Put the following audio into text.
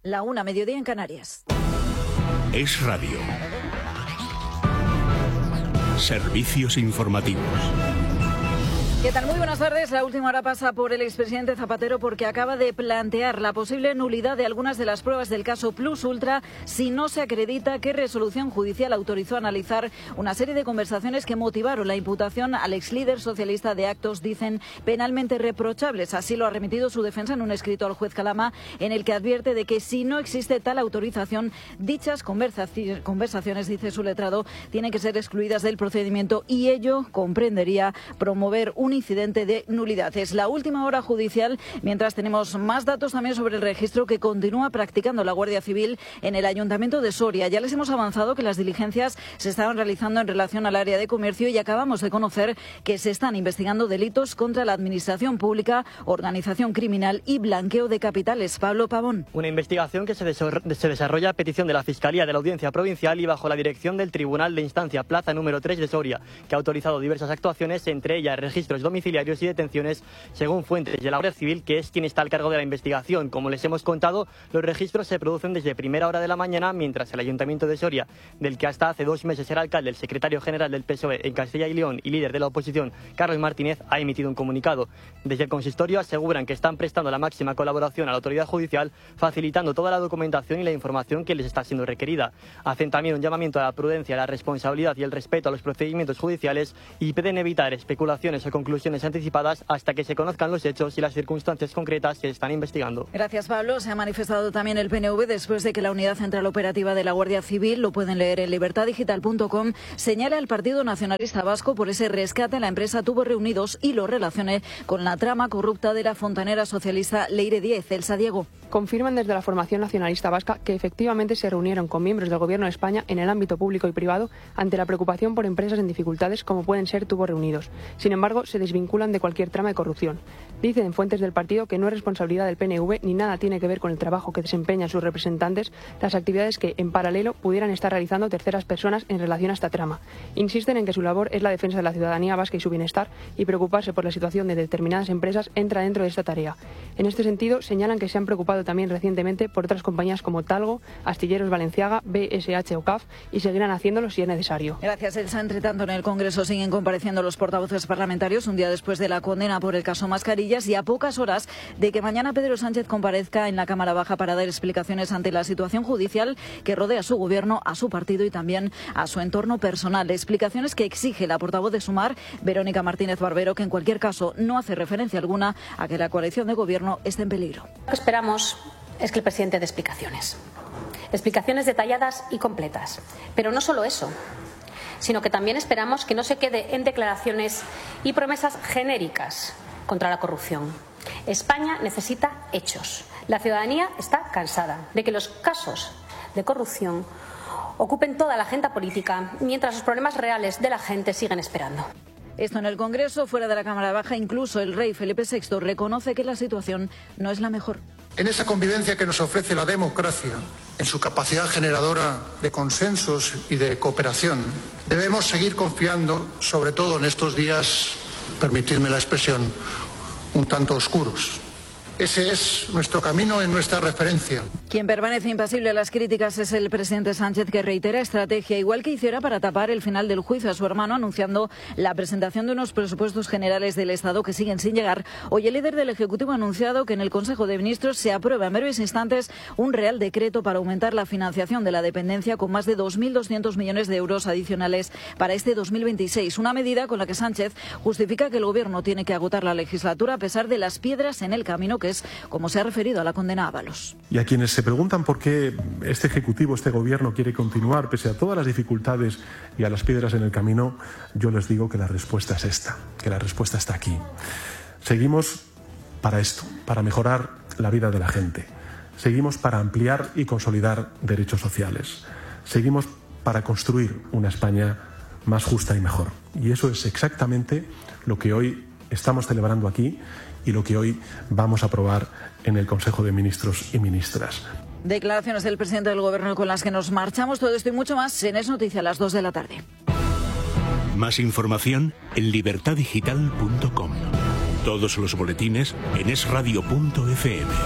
La 1, mediodía en Canarias. Es Radio. Servicios informativos. ¿Qué tal? Muy buenas tardes. La última hora pasa por el expresidente Zapatero porque acaba de plantear la posible nulidad de algunas de las pruebas del caso Plus Ultra si no se acredita que resolución judicial autorizó a analizar una serie de conversaciones que motivaron la imputación al exlíder socialista de actos, dicen, penalmente reprochables. Así lo ha remitido su defensa en un escrito al juez Calama, en el que advierte de que si no existe tal autorización, dichas conversaciones, dice su letrado, tienen que ser excluidas del procedimiento y ello comprendería promover un incidente de nulidad. Es la última hora judicial, mientras tenemos más datos también sobre el registro que continúa practicando la Guardia Civil en el Ayuntamiento de Soria. Ya les hemos avanzado que las diligencias se estaban realizando en relación al área de comercio y acabamos de conocer que se están investigando delitos contra la administración pública, organización criminal y blanqueo de capitales. Pablo Pavón. Una investigación que se desarrolla a petición de la Fiscalía de la Audiencia Provincial y bajo la dirección del Tribunal de Instancia Plaza número 3 de Soria, que ha autorizado diversas actuaciones, entre ellas registros domiciliarios y detenciones, según fuentes de la Guardia Civil, que es quien está al cargo de la investigación. Como les hemos contado, los registros se producen desde primera hora de la mañana, mientras el Ayuntamiento de Soria, del que hasta hace 2 meses era alcalde el secretario general del PSOE en Castilla y León y líder de la oposición, Carlos Martínez, ha emitido un comunicado. Desde el consistorio aseguran que están prestando la máxima colaboración a la autoridad judicial, facilitando toda la documentación y la información que les está siendo requerida. Hacen también un llamamiento a la prudencia, la responsabilidad y el respeto a los procedimientos judiciales y piden evitar especulaciones o conclusiones anticipadas hasta que se conozcan los hechos y las circunstancias concretas que se están investigando. Gracias, Pablo. Se ha manifestado también el PNV después de que la Unidad Central Operativa de la Guardia Civil, lo pueden leer en libertadigital.com, señala al Partido Nacionalista Vasco por ese rescate a la empresa Tubos Reunidos y lo relacione con la trama corrupta de la fontanera socialista Leire 10. Elsa Diego. Confirman desde la formación nacionalista vasca que efectivamente se reunieron con miembros del Gobierno de España en el ámbito público y privado ante la preocupación por empresas en dificultades como pueden ser Tubos Reunidos. Sin embargo, se desvinculan de cualquier trama de corrupción. Dicen fuentes del partido que no es responsabilidad del PNV ni nada tiene que ver con el trabajo que desempeñan sus representantes, las actividades que en paralelo pudieran estar realizando terceras personas en relación a esta trama. Insisten en que su labor es la defensa de la ciudadanía vasca y su bienestar, y preocuparse por la situación de determinadas empresas entra dentro de esta tarea. En este sentido, señalan que se han preocupado también recientemente por otras compañías como Talgo, Astilleros Valenciaga, BSH o CAF, y seguirán haciéndolo si es necesario. Gracias, Elsa. Entre tanto, en el Congreso siguen compareciendo los portavoces parlamentarios un día después de la condena por el caso Mascarillas y a pocas horas de que mañana Pedro Sánchez comparezca en la Cámara Baja para dar explicaciones ante la situación judicial que rodea a su gobierno, a su partido y también a su entorno personal. Explicaciones que exige la portavoz de Sumar, Verónica Martínez Barbero, que en cualquier caso no hace referencia alguna a que la coalición de gobierno esté en peligro. Lo que esperamos es que el presidente dé explicaciones. Explicaciones detalladas y completas. Pero no solo eso, sino que también esperamos que no se quede en declaraciones y promesas genéricas contra la corrupción. España necesita hechos. La ciudadanía está cansada de que los casos de corrupción ocupen toda la agenda política mientras los problemas reales de la gente siguen esperando. Esto en el Congreso. Fuera de la Cámara Baja, incluso el rey Felipe VI reconoce que la situación no es la mejor. En esa convivencia que nos ofrece la democracia, en su capacidad generadora de consensos y de cooperación, debemos seguir confiando, sobre todo en estos días, permitidme la expresión, un tanto oscuros. Ese es nuestro camino, en nuestra referencia. Quien permanece impasible a las críticas es el presidente Sánchez, que reitera estrategia, igual que hiciera para tapar el final del juicio a su hermano, anunciando la presentación de unos presupuestos generales del Estado que siguen sin llegar. Hoy el líder del Ejecutivo ha anunciado que en el Consejo de Ministros se aprueba en breves instantes un real decreto para aumentar la financiación de la dependencia con más de 2.200 millones de euros adicionales para este 2026. Una medida con la que Sánchez justifica que el Gobierno tiene que agotar la legislatura a pesar de las piedras en el camino, que es como se ha referido a la condena a Ábalos. Y a quienes se preguntan por qué este Ejecutivo, este Gobierno quiere continuar pese a todas las dificultades y a las piedras en el camino, yo les digo que la respuesta es esta, que la respuesta está aquí. Seguimos para esto, para mejorar la vida de la gente. Seguimos para ampliar y consolidar derechos sociales. Seguimos para construir una España más justa y mejor. Y eso es exactamente lo que hoy estamos celebrando aquí y lo que hoy vamos a aprobar en el Consejo de Ministros y Ministras. Declaraciones del presidente del Gobierno con las que nos marchamos. Todo esto y mucho más en Es Noticia a las 2 de la tarde. Más información en libertadigital.com. Todos los boletines en esradio.fm.